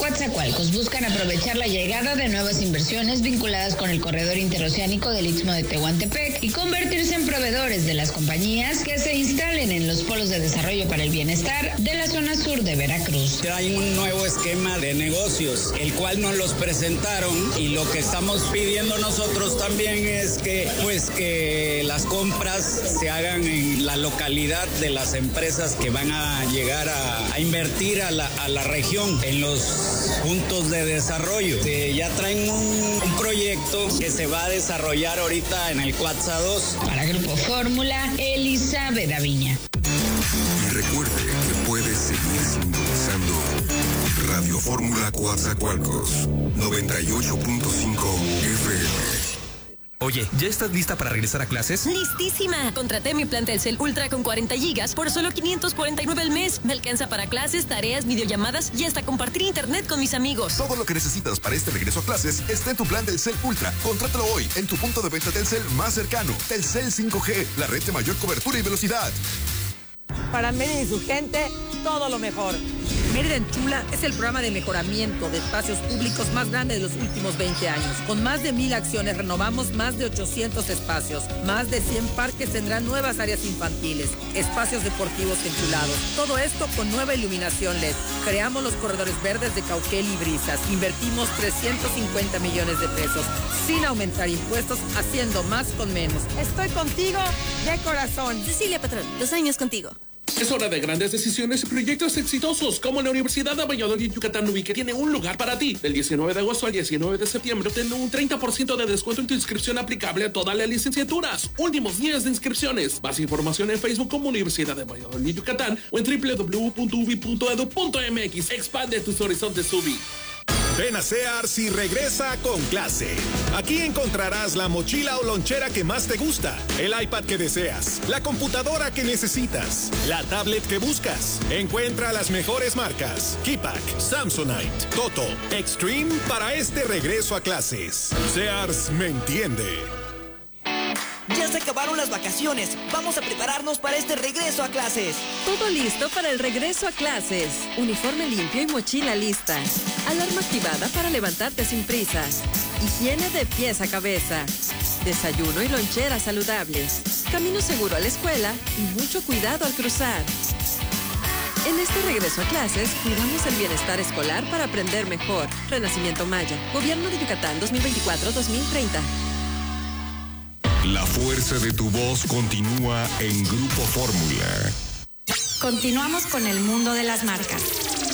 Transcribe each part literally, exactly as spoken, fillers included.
Coatzacoalcos buscan aprovechar la llegada de nuevas inversiones vinculadas con el corredor interoceánico del Istmo de Tehuantepec y convertirse en proveedores de las compañías que se instalen en los polos de desarrollo para el bienestar de la zona sur de Veracruz. Hay un nuevo esquema de negocios, el cual nos los presentaron, y lo que estamos pidiendo nosotros también es que, pues, que las compras se hagan en la localidad de las empresas que van a llegar a, a invertir a la, a la región en los puntos de desarrollo. Eh, ya traen un, un proyecto que se va a desarrollar ahorita en el Cuatza dos. Para Grupo Fórmula, Elizabeth Aviña. Y recuerde que puede seguir sintonizando Radio Fórmula Coatzacoalcos noventa y ocho punto cinco F M. Oye, ¿ya estás lista para regresar a clases? ¡Listísima! Contraté mi plan Telcel Ultra con cuarenta gigas por solo quinientos cuarenta y nueve al mes. Me alcanza para clases, tareas, videollamadas y hasta compartir internet con mis amigos. Todo lo que necesitas para este regreso a clases está en tu plan Telcel Ultra. Contrátalo hoy en tu punto de venta Telcel más cercano. Telcel cinco G, la red de mayor cobertura y velocidad. Para Mérida y su gente, todo lo mejor. Mérida en Chula es el programa de mejoramiento de espacios públicos más grande de los últimos veinte años. Con más de mil acciones renovamos más de ochocientos espacios. Más de cien parques tendrán nuevas áreas infantiles, espacios deportivos enchulados. Todo esto con nueva iluminación L E D. Creamos los corredores verdes de Cauquel y Brisas. Invertimos trescientos cincuenta millones de pesos sin aumentar impuestos, haciendo más con menos. Estoy contigo de corazón. Cecilia Patrón, dos años contigo. Es hora de grandes decisiones y proyectos exitosos, como la Universidad de Valladolid Yucatán U B I, que tiene un lugar para ti. Del diecinueve de agosto al diecinueve de septiembre, ten un treinta por ciento de descuento en tu inscripción aplicable a todas las licenciaturas. Últimos días de inscripciones. Más información en Facebook como Universidad de Valladolid Yucatán o en doble u doble u doble u punto u b i punto e d u punto m x. Expande tus horizontes U B I. Ven a Sears y regresa con clase. Aquí encontrarás la mochila o lonchera que más te gusta, el iPad que deseas, la computadora que necesitas, la tablet que buscas. Encuentra las mejores marcas: Keypack, Samsonite, Toto, Extreme para este regreso a clases. Sears me entiende. Ya se acabaron las vacaciones. Vamos a prepararnos para este regreso a clases. Todo listo para el regreso a clases. Uniforme limpio y mochila lista. Alarma activada para levantarte sin prisas. Higiene de pies a cabeza. Desayuno y lonchera saludables. Camino seguro a la escuela y mucho cuidado al cruzar. En este regreso a clases, cuidamos el bienestar escolar para aprender mejor. Renacimiento Maya. Gobierno de Yucatán dos mil veinticuatro a dos mil treinta. La fuerza de tu voz continúa en Grupo Fórmula. Continuamos con el mundo de las marcas.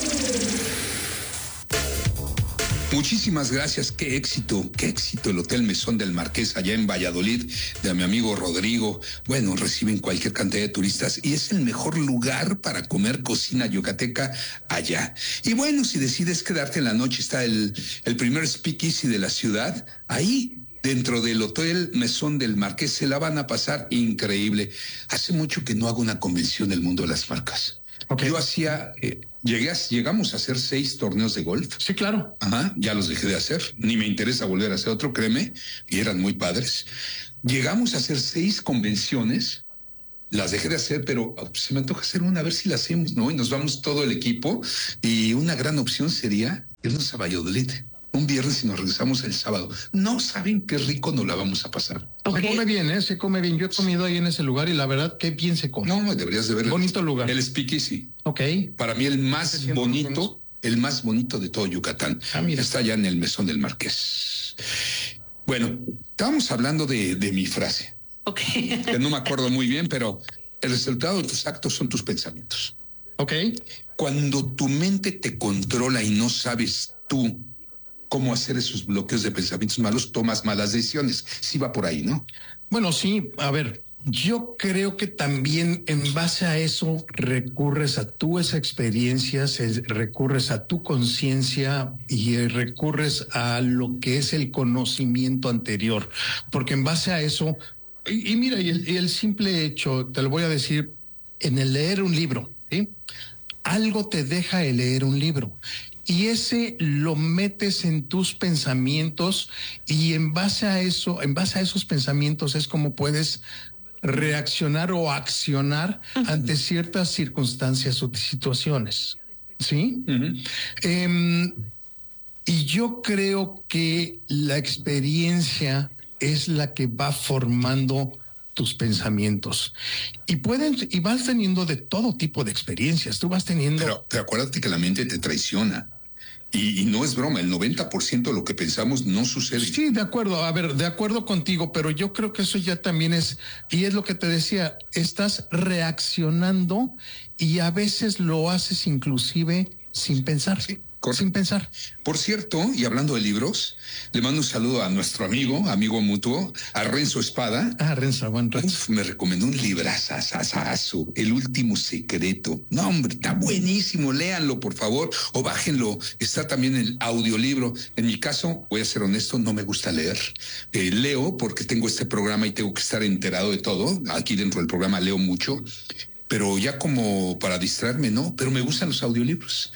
Muchísimas gracias, qué éxito, qué éxito el Hotel Mesón del Marqués allá en Valladolid, de mi amigo Rodrigo. Bueno, reciben cualquier cantidad de turistas y es el mejor lugar para comer cocina yucateca allá. Y bueno, si decides quedarte en la noche, está el, el primer speakeasy de la ciudad, ahí dentro del Hotel Mesón del Marqués. Se la van a pasar increíble. Hace mucho que no hago una convención del mundo de las marcas. Okay. Yo hacía, eh, llegué a, llegamos a hacer seis torneos de golf. Sí, claro. Ajá, ya los dejé de hacer. Ni me interesa volver a hacer otro, créeme. Y eran muy padres. Llegamos a hacer seis convenciones. Las dejé de hacer, pero se me antoja hacer una, a ver si la hacemos, ¿no? Y nos vamos todo el equipo. Y una gran opción sería irnos a Valladolid un viernes y nos regresamos el sábado. No saben qué rico nos la vamos a pasar. Okay. Se come bien, ¿eh? Se come bien. Yo he comido ahí en ese lugar y la verdad, qué bien se come. No, deberías de ver. Bonito lugar. El Speakeasy. Ok. Para mí el más bonito, el más bonito de todo Yucatán. Ah, mira. Está allá en el Mesón del Marqués. Bueno, estábamos hablando de, de mi frase. Ok. Que no me acuerdo muy bien, pero el resultado de tus actos son tus pensamientos. Ok. Cuando tu mente te controla y no sabes tú cómo hacer esos bloqueos de pensamientos malos, tomas malas decisiones. Sí va por ahí, ¿no? Bueno, sí, a ver, yo creo que también en base a eso recurres a tu esa experiencia, recurres a tu conciencia y recurres a lo que es el conocimiento anterior, porque en base a eso, y, y mira, y el, y el simple hecho, te lo voy a decir, en el leer un libro, ¿sí? Algo te deja el leer un libro. Y ese lo metes en tus pensamientos y en base a eso, en base a esos pensamientos es como puedes reaccionar o accionar uh-huh. ante ciertas circunstancias o situaciones. ¿Sí? Uh-huh. Eh, Y yo creo que la experiencia es la que va formando tus pensamientos. Y pueden, y vas teniendo de todo tipo de experiencias. Tú vas teniendo. Pero, pero acuérdate que la mente te traiciona. Y, y no es broma, el noventa por ciento de lo que pensamos no sucede. Sí, de acuerdo, a ver, de acuerdo contigo, pero yo creo que eso ya también es, y es lo que te decía, estás reaccionando y a veces lo haces inclusive sin pensar. Sí. Sin pensar. Por cierto, y hablando de libros, le mando un saludo a nuestro amigo, amigo mutuo, a Renzo Espada. Ah, Renzo, buen Renzo. Uf, me recomendó un librazazazazo, El último secreto. No, hombre, está buenísimo, léanlo, por favor, o bájenlo. Está también el audiolibro. En mi caso, voy a ser honesto, no me gusta leer. Eh, leo porque tengo este programa y tengo que estar enterado de todo. Aquí dentro del programa leo mucho, pero ya como para distraerme, no, pero me gustan los audiolibros.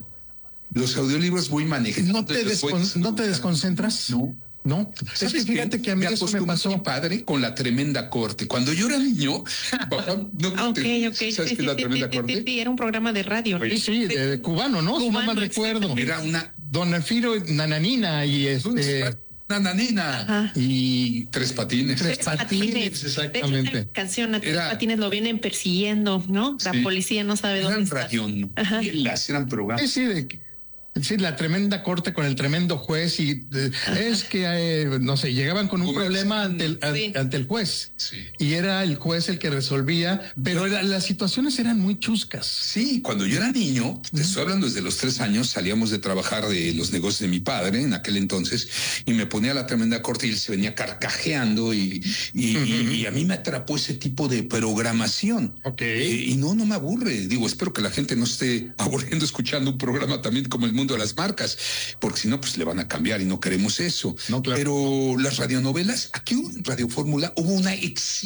Los audiolibros voy manejando. ¿No te, descon ¿no te desconcentras? No. No, es que fíjate que a mí me eso me pasó. Mi padre con La Tremenda Corte. Cuando yo era niño, papá, no, ok, te, ok. ¿sabes Sí, qué es La sí, Tremenda sí, Corte? sí, sí, era un programa de radio. Sí, sí, de, de cubano, ¿no? Cubano, si no mal recuerdo. Era una Don Alfiro Nananina y este. Nananina. Ajá. Y Tres Patines. Tres Patines, exactamente. De hecho, la canción a Tres Era, Patines lo vienen persiguiendo, ¿no? La sí. policía no sabe dónde Eran está. radionovelas, eran programas. Sí, sí, de Sí, La Tremenda Corte con el tremendo juez y eh, es que, eh, no sé, llegaban con un Como problema ante el, sí. ante el juez Sí. y era el juez el que resolvía, pero era, las situaciones eran muy chuscas. Sí, cuando yo era niño, te estoy hablando desde los tres años, salíamos de trabajar de los negocios de mi padre en aquel entonces y me ponía La Tremenda Corte y él se venía carcajeando y, y, uh-huh. y, y a mí me atrapó ese tipo de programación. Okay. Eh, y no, no me aburre. Digo, espero que la gente no esté aburriendo escuchando un programa también como El Mundo de las Marcas, porque si no, pues le van a cambiar y no queremos eso. No, claro. Pero las radionovelas, aquí en Radio Fórmula hubo una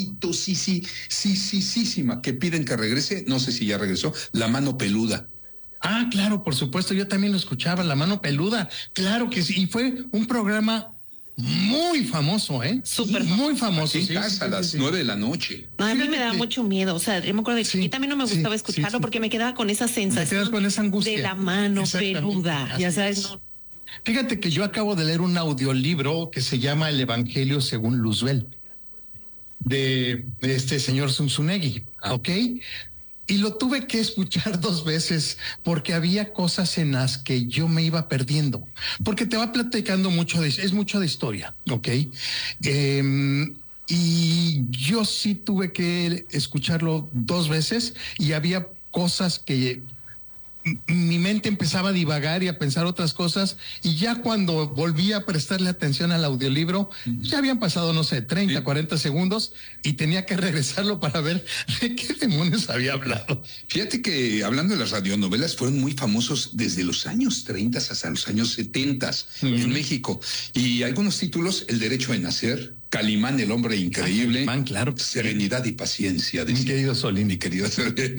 exitosísima que piden que regrese, no sé si ya regresó, La Mano Peluda. Ah, claro, por supuesto, yo también lo escuchaba, La Mano Peluda, claro que sí, y fue un programa muy famoso, ¿eh? Súper sí, muy famoso. En sí, casa sí, a las sí, sí. nueve de la noche. No, a mí Fíjate me daba que- mucho miedo, o sea, yo me acuerdo de Sí, chiquita, a mí no me sí, gustaba sí, escucharlo sí. porque me quedaba con esa Te quedas sensación con esa angustia. de la mano Exactamente. peluda, Así ya sabes, es. no. Fíjate que yo acabo de leer un audiolibro que se llama El Evangelio según Luzbel, de, de este señor Zunzunegui, ¿ok? Y lo tuve que escuchar dos veces porque había cosas en las que yo me iba perdiendo, porque te va platicando mucho de, es mucho de historia, ¿ok? Eh, y yo sí tuve que escucharlo dos veces y había cosas que mi mente empezaba a divagar y a pensar otras cosas y ya cuando volví a prestarle atención al audiolibro ya habían pasado, no sé, treinta, Sí. cuarenta segundos y tenía que regresarlo para ver de qué demonios había hablado. Fíjate que hablando de las radionovelas fueron muy famosos desde los años treinta hasta los años setenta Mm. en México. Y algunos títulos, El Derecho de Nacer, Calimán, el hombre increíble, Calimán, claro que sí. Serenidad y Paciencia. Mi decía. querido Solín. Mi querido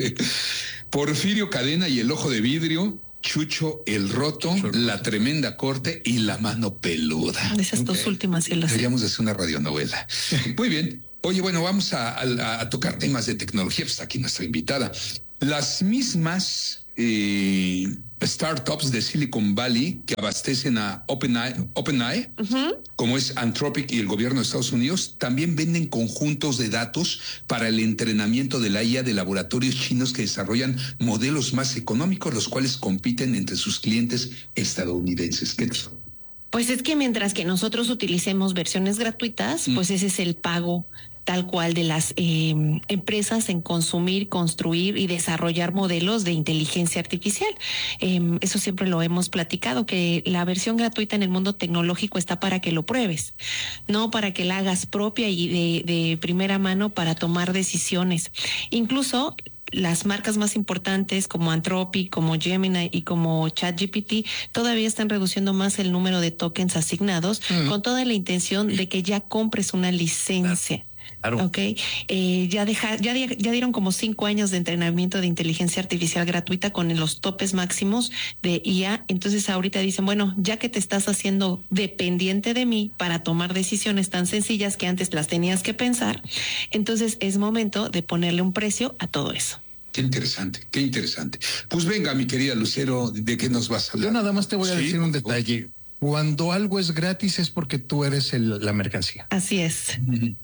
Porfirio Cadena y El Ojo de Vidrio, Chucho el Roto, La Tremenda Corte y La Mano Peluda. De esas dos Ok. últimas sí las sé. Deberíamos de hacer una radionovela. Muy bien. Oye, bueno, vamos a, a- a tocar temas de tecnología. Pues aquí nuestra invitada. Las mismas eh, startups de Silicon Valley que abastecen a OpenAI, OpenAI como es Anthropic y el gobierno de Estados Unidos, también venden conjuntos de datos para el entrenamiento de la I A de laboratorios chinos que desarrollan modelos más económicos, los cuales compiten entre sus clientes estadounidenses. ¿Qué tal? Pues es que mientras que nosotros utilicemos versiones gratuitas, Mm. pues ese es el pago tal cual de las eh, empresas en consumir, construir y desarrollar modelos de inteligencia artificial. Eh, eso siempre lo hemos platicado, que la versión gratuita en el mundo tecnológico está para que lo pruebes, no para que la hagas propia y de, de primera mano para tomar decisiones. Incluso las marcas más importantes como Anthropic, como Gemini y como ChatGPT todavía están reduciendo más el número de tokens asignados Mm. con toda la intención de que ya compres una licencia. Claro. Ok, eh, ya, deja, ya, di- ya dieron como cinco años de entrenamiento de inteligencia artificial gratuita con los topes máximos de I A. Entonces ahorita dicen, bueno, ya que te estás haciendo dependiente de mí para tomar decisiones tan sencillas que antes las tenías que pensar, entonces es momento de ponerle un precio a todo eso. Qué interesante, qué interesante. Pues venga, mi querida Lucero, ¿de qué nos vas a hablar? Yo nada más te voy a Sí, decir un por favor. detalle. Cuando algo es gratis es porque tú eres el, la mercancía. Así es.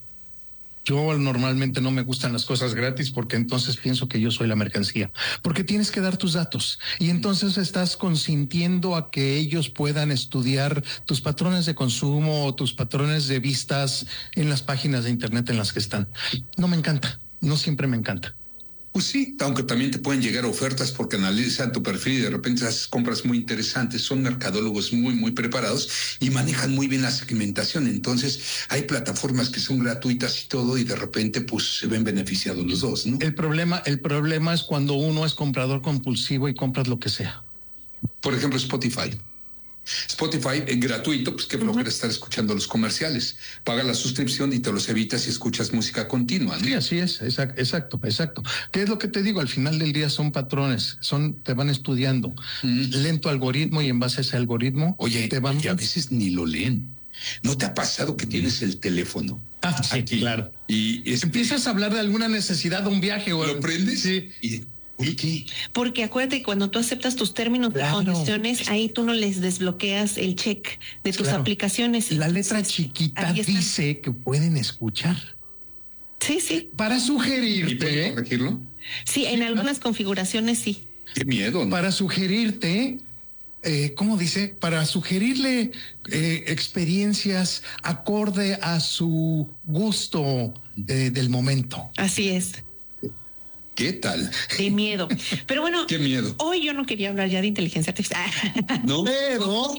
Yo normalmente no me gustan las cosas gratis porque entonces pienso que yo soy la mercancía, porque tienes que dar tus datos y entonces estás consintiendo a que ellos puedan estudiar tus patrones de consumo o tus patrones de vistas en las páginas de internet en las que están. No me encanta, no siempre me encanta. Pues sí, aunque también te pueden llegar ofertas porque analizan tu perfil y de repente haces compras muy interesantes. Son mercadólogos muy, muy preparados y manejan muy bien la segmentación. Entonces hay plataformas que son gratuitas y todo y de repente pues se ven beneficiados los dos, ¿no? El problema, el problema es cuando uno es comprador compulsivo y compras lo que sea. Por ejemplo, Spotify. Spotify es gratuito, pues qué flojera uh-huh. estar escuchando los comerciales. Paga la suscripción y te los evitas y escuchas música continua, ¿no? Sí, así es, exacto, exacto, exacto. ¿Qué es lo que te digo? Al final del día son patrones, son, te van estudiando. Uh-huh. Lento algoritmo y en base a ese algoritmo, oye, te van... y a veces ni lo leen. ¿No te ha pasado que tienes el teléfono? Ah, sí, aquí, claro. Y es... empiezas a hablar de alguna necesidad de un viaje o... ¿Lo prendes? Sí. Y... ¿por qué? Porque acuérdate que cuando tú aceptas tus términos claro. y condiciones, ahí tú no les desbloqueas el check de tus claro. aplicaciones. La letra chiquita dice que pueden escuchar. Sí, sí. Para sugerirte. ¿Y puedes corregirlo? Sí, en algunas configuraciones sí. Qué miedo, ¿no? Para sugerirte, eh, ¿cómo dice? Para sugerirle eh, experiencias acorde a su gusto eh, del momento. Así es. ¿Qué tal? De miedo. Pero bueno, qué miedo. Hoy yo no quería hablar ya de inteligencia artificial. No, pero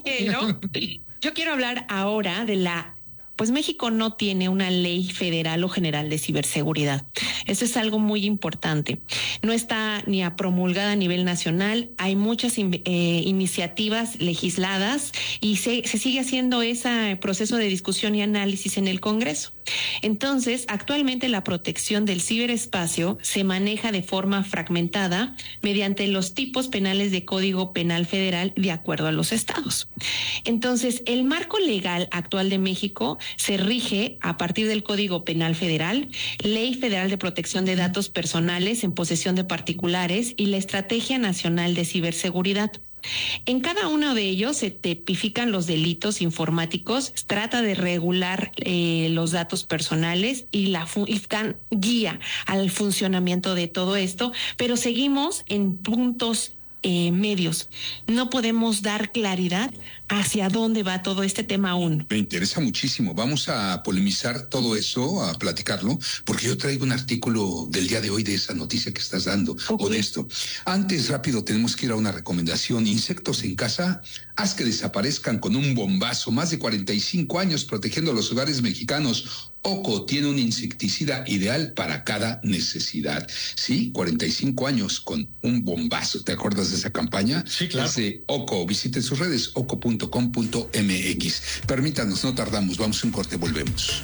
yo quiero hablar ahora de la... Pues México no tiene una ley federal o general de ciberseguridad. Eso es algo muy importante. No está ni a promulgada a nivel nacional. Hay muchas in, eh, iniciativas legisladas y se, se sigue haciendo ese proceso de discusión y análisis en el Congreso. Entonces, actualmente la protección del ciberespacio se maneja de forma fragmentada mediante los tipos penales de Código Penal Federal de acuerdo a los estados. Entonces, el marco legal actual de México se rige a partir del Código Penal Federal, Ley Federal de Protección de Datos Personales en posesión de particulares y la Estrategia Nacional de Ciberseguridad. En cada uno de ellos se tipifican los delitos informáticos, trata de regular eh, los datos personales y la fu- y dan guía al funcionamiento de todo esto, pero seguimos en puntos eh, medios. No podemos dar claridad hacia dónde va todo este tema aún. Me interesa muchísimo. Vamos a polemizar todo eso, a platicarlo, porque yo traigo un artículo del día de hoy de esa noticia que estás dando, okay. o de esto. Antes, rápido, tenemos que ir a una recomendación. Insectos en casa, haz que desaparezcan con un bombazo. Más de cuarenta y cinco años protegiendo los hogares mexicanos. Oco tiene un insecticida ideal para cada necesidad. Sí, cuarenta y cinco años con un bombazo. ¿Te acuerdas de esa campaña? Sí, claro. Es de Oco. Visiten sus redes, oco punto com punto m x. Permítanos, no tardamos. Vamos a un corte, volvemos.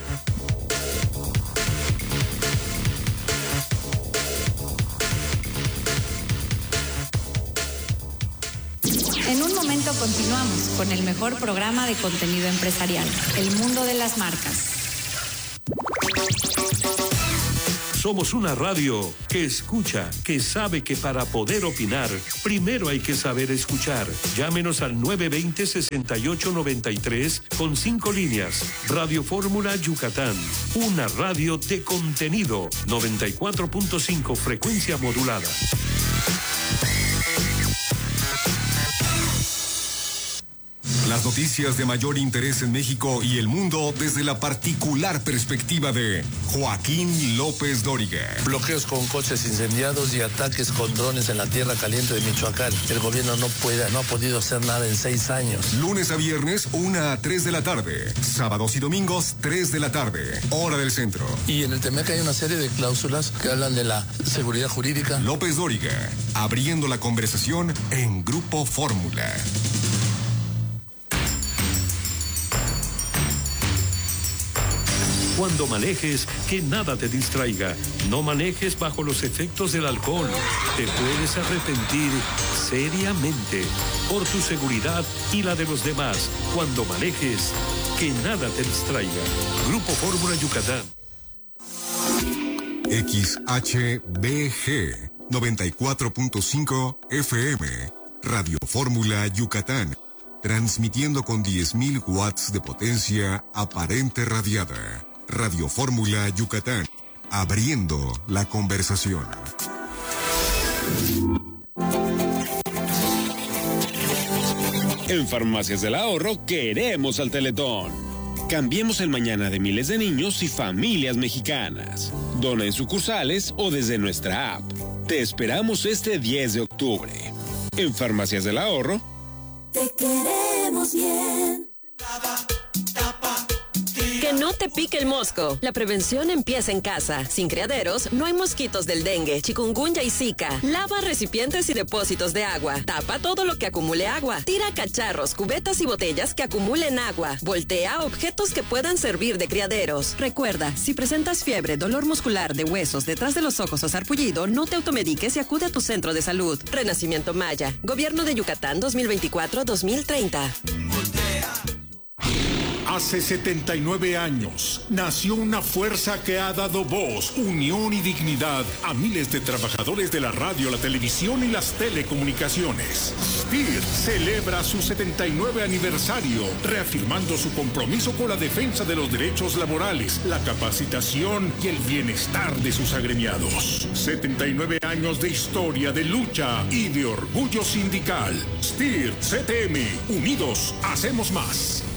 En un momento continuamos con el mejor programa de contenido empresarial, El Mundo de las Marcas. Somos una radio que escucha, que sabe que para poder opinar, primero hay que saber escuchar. Llámenos al nueve dos cero, seis ocho nueve tres con cinco líneas. Radio Fórmula Yucatán, una radio de contenido. noventa y cuatro punto cinco frecuencia modulada. Las noticias de mayor interés en México y el mundo desde la particular perspectiva de Joaquín López Dóriga. Bloqueos con coches incendiados y ataques con drones en la tierra caliente de Michoacán. El gobierno no puede, no ha podido hacer nada en seis años. Lunes a viernes, una a tres de la tarde. Sábados y domingos, tres de la tarde. Hora del centro. Y en el Temec hay una serie de cláusulas que hablan de la seguridad jurídica. López Dóriga, abriendo la conversación en Grupo Fórmula. Cuando manejes, que nada te distraiga. No manejes bajo los efectos del alcohol. Te puedes arrepentir seriamente. Por tu seguridad y la de los demás. Cuando manejes, que nada te distraiga. Grupo Fórmula Yucatán. X H B G noventa y cuatro punto cinco F M. Radio Fórmula Yucatán. transmitiendo con diez mil watts de potencia aparente radiada. Radio Fórmula Yucatán, abriendo la conversación. En Farmacias del Ahorro queremos al Teletón. Cambiemos el mañana de miles de niños y familias mexicanas. Dona en sucursales o desde nuestra app. Te esperamos este diez de octubre. En Farmacias del Ahorro. Te queremos bien. Que no te pique el mosco. La prevención empieza en casa. Sin criaderos, no hay mosquitos del dengue, chikungunya y zika. Lava recipientes y depósitos de agua. Tapa todo lo que acumule agua. Tira cacharros, cubetas y botellas que acumulen agua. Voltea objetos que puedan servir de criaderos. Recuerda, si presentas fiebre, dolor muscular de huesos detrás de los ojos o sarpullido, no te automediques y acude a tu centro de salud. Renacimiento Maya. Gobierno de Yucatán dos mil veinticuatro a dos mil treinta. Hace setenta y nueve años nació una fuerza que ha dado voz, unión y dignidad a miles de trabajadores de la radio, la televisión y las telecomunicaciones. S T I R celebra su setenta y nueve aniversario, reafirmando su compromiso con la defensa de los derechos laborales, la capacitación y el bienestar de sus agremiados. setenta y nueve años de historia, de lucha y de orgullo sindical. S T I R C T M, unidos hacemos más.